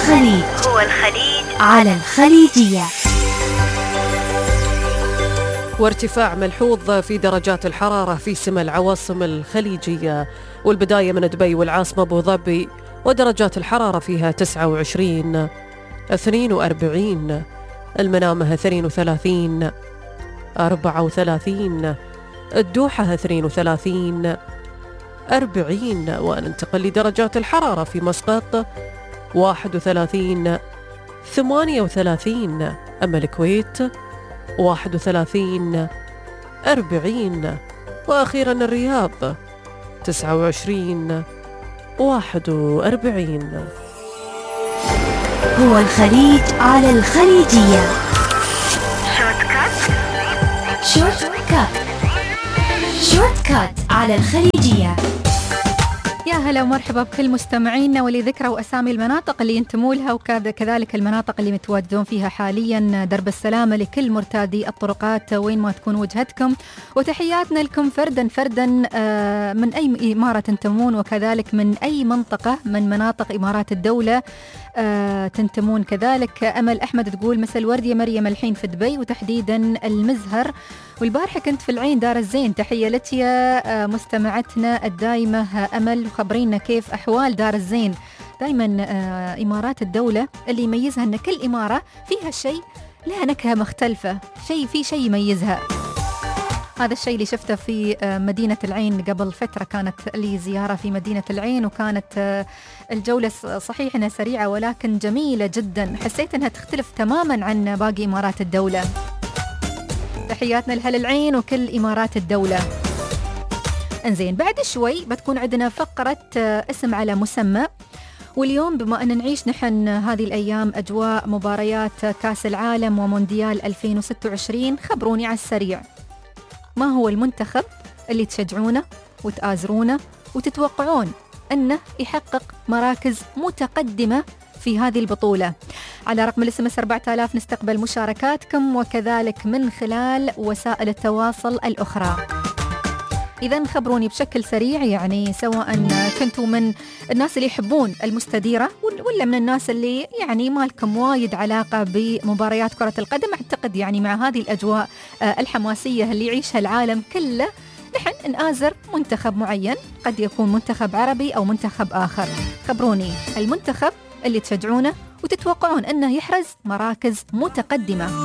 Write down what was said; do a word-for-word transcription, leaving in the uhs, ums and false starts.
الخليج هو الخليج على الخليجية. وارتفاع ملحوظ في درجات الحرارة في سما العواصم الخليجية، والبداية من دبي والعاصمة أبو ظبي، ودرجات الحرارة فيها تسعة وعشرين، اثنين وأربعين، المنامة اثنين وثلاثين، أربعة وثلاثين، الدوحة اثنين وثلاثين، أربعين. وننتقل لدرجات الحرارة في مسقط واحد وثلاثين، ثمانية وثلاثين، أما الكويت واحد وثلاثين، أربعين، وأخيرا الرياض تسعة وعشرين، واحد وأربعين. هو الخليج على الخليجية. شورت كات شورت كات شورت كات على الخليجية. يا هلا ومرحبا بكل مستمعينا، واللي ذكروا أسامي المناطق اللي ينتموا لها وكذلك المناطق اللي متواجدون فيها حاليا. درب السلامة لكل مرتادي الطرقات وين ما تكون وجهتكم، وتحياتنا لكم فردا فردا من أي إمارة تنتمون، وكذلك من أي منطقة من مناطق إمارات الدولة تنتمون. كذلك أمل أحمد تقول مساء الورد يا مريم، الحين في دبي وتحديدا المزهر، والبارحة كنت في العين دار الزين. تحية لك يا مستمعتنا الدائمة أمل، وخبرينا كيف أحوال دار الزين. دائما إمارات الدولة اللي يميزها أن كل إمارة فيها شيء لها نكهة مختلفة، شيء في شيء يميزها. هذا الشيء اللي شفته في مدينة العين قبل فترة، كانت لي زيارة في مدينة العين، وكانت الجولة صحيح أنها سريعة ولكن جميلة جدا. حسيت أنها تختلف تماما عن باقي إمارات الدولة. تحياتنا لأهل العين وكل إمارات الدولة. انزين، بعد شوي بتكون عندنا فقرة اسم على مسمى، واليوم بما أن نعيش نحن هذه الأيام أجواء مباريات كأس العالم ومونديال ألفين وستة وعشرين، خبروني على السريع ما هو المنتخب اللي تشجعونه وتآزرونه وتتوقعون أنه يحقق مراكز متقدمة في هذه البطولة؟ على رقم الاس ام اس أربعة آلاف نستقبل مشاركاتكم، وكذلك من خلال وسائل التواصل الأخرى. إذن خبروني بشكل سريع، يعني سواء كنتوا من الناس اللي يحبون المستديرة ولا من الناس اللي يعني ما لكم وايد علاقة بمباريات كرة القدم. أعتقد يعني مع هذه الأجواء الحماسية اللي يعيشها العالم كله، نحن نآزر منتخب معين، قد يكون منتخب عربي أو منتخب آخر. خبروني المنتخب اللي تشجعونه وتتوقعون أنه يحرز مراكز متقدمة.